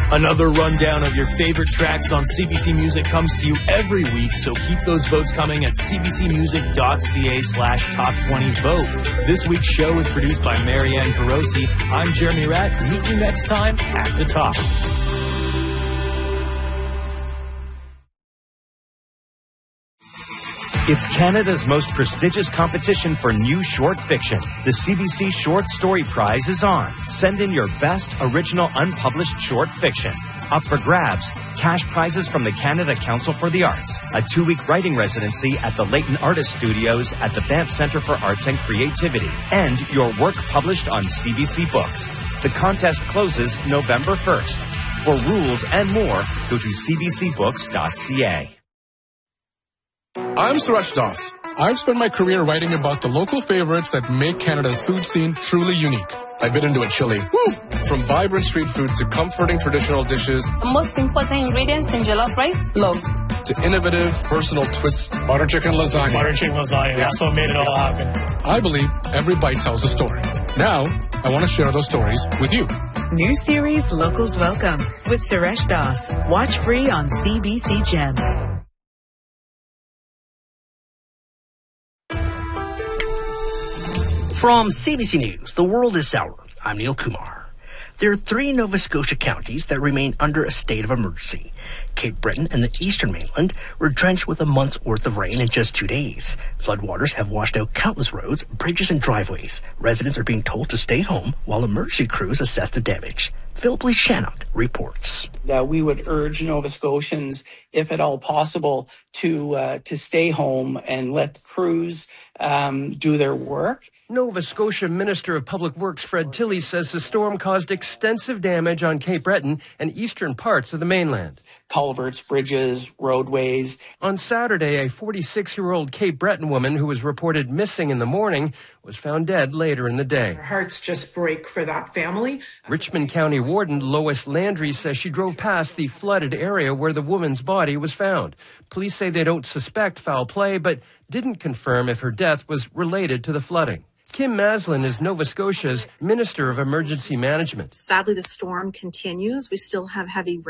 Another rundown of your favorite tracks on CBC Music comes to you every week, so keep those votes coming at cbcmusic.ca/top20vote. This week's show is produced by Marianne Carosi. I'm Jeremy Ratt. Meet you next time at the top. It's Canada's most prestigious competition for new short fiction. The CBC Short Story Prize is on. Send in your best original unpublished short fiction. Up for grabs, cash prizes from the Canada Council for the Arts, a 2-week writing residency at the Leighton Artist Studios at the Banff Centre for Arts and Creativity, and your work published on CBC Books. The contest closes November 1st. For rules and more, go to cbcbooks.ca. I'm Suresh Das. I've spent my career writing about the local favorites that make Canada's food scene truly unique. I bit into a chili. Woo! From vibrant street food to comforting traditional dishes. The most important ingredients in jollof rice, love. To innovative, personal twists. Butter chicken lasagna. Butter chicken lasagna. Yeah. That's what made it all happen. I believe every bite tells a story. Now, I want to share those stories with you. New series Locals Welcome with Suresh Das. Watch free on CBC Gem. From CBC News, the world is sour. I'm Neil Kumar. There are 3 Nova Scotia counties that remain under a state of emergency. Cape Breton and the eastern mainland were drenched with a month's worth of rain in just 2 days. Floodwaters have washed out countless roads, bridges, and driveways. Residents are being told to stay home while emergency crews assess the damage. Philip Lee Shannock reports. We would urge Nova Scotians, if at all possible, to stay home and let crews do their work. Nova Scotia Minister of Public Works Fred Tilley says the storm caused extensive damage on Cape Breton and eastern parts of the mainland. Culverts, bridges, roadways. On Saturday, a 46-year-old Cape Breton woman who was reported missing in the morning was found dead later in the day. Our hearts just break for that family. Richmond County Warden Lois Landry says she drove past the flooded area where the woman's body was found. Police say they don't suspect foul play, but didn't confirm if her death was related to the flooding. Kim Maslin is Nova Scotia's Minister of Emergency Management. Sadly, the storm continues. We still have heavy rain.